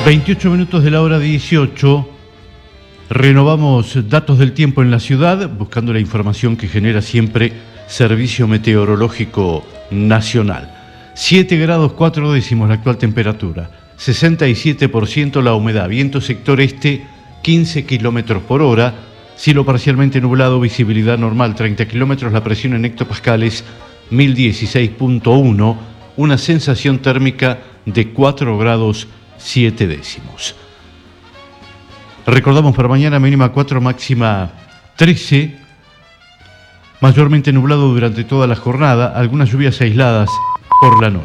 28 minutos de la hora 18. Renovamos datos del tiempo en la ciudad, buscando la información que genera siempre Servicio Meteorológico Nacional. 7 grados 4 décimos la actual temperatura, 67% la humedad, viento sector este 15 kilómetros por hora, cielo parcialmente nublado, visibilidad normal 30 kilómetros, la presión en hectopascales 1016.1, una sensación térmica de 4 grados 7 décimos. Recordamos para mañana mínima 4, máxima 13, mayormente nublado durante toda la jornada, algunas lluvias aisladas por la noche.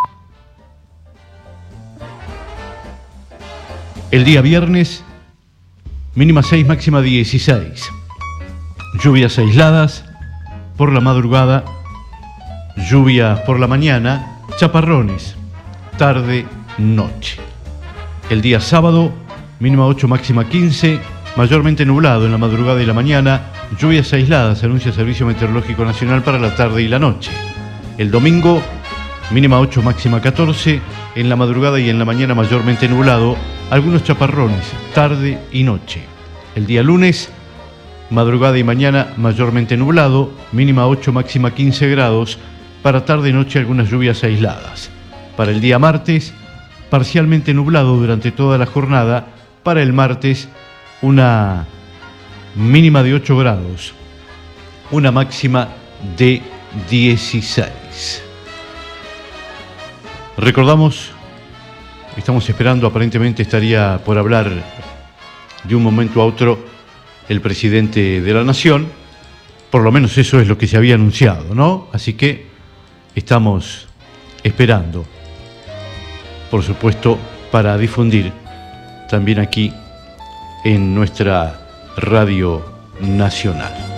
El día viernes, mínima 6, máxima 16. Lluvias aisladas por la madrugada, lluvias por la mañana, chaparrones, tarde, noche. El día sábado, mínima 8, máxima 15, mayormente nublado en la madrugada y la mañana, lluvias aisladas, anuncia Servicio Meteorológico Nacional para la tarde y la noche. El domingo, mínima 8, máxima 14, en la madrugada y en la mañana mayormente nublado, algunos chaparrones, tarde y noche. El día lunes, madrugada y mañana mayormente nublado, mínima 8, máxima 15 grados, para tarde y noche algunas lluvias aisladas. Para el día martes, parcialmente nublado durante toda la jornada, para el martes una mínima de 8 grados, una máxima de 16. Recordamos, estamos esperando, aparentemente estaría por hablar de un momento a otro el presidente de la Nación, por lo menos eso es lo que se había anunciado, ¿no? Así que estamos esperando, por supuesto, para difundir también aquí en nuestra Radio Nacional.